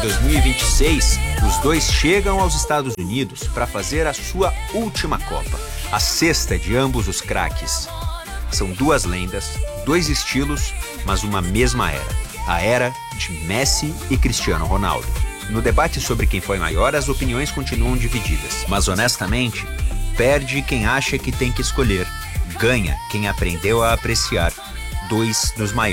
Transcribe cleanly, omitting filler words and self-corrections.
2026, os dois chegam aos Estados Unidos para fazer a sua última Copa, a sexta de ambos os craques. São duas lendas, dois estilos, mas uma mesma era, a era de Messi e Cristiano Ronaldo. No debate sobre quem foi maior, as opiniões continuam divididas, mas honestamente, perde quem acha que tem que escolher, ganha quem aprendeu a apreciar dois dos maiores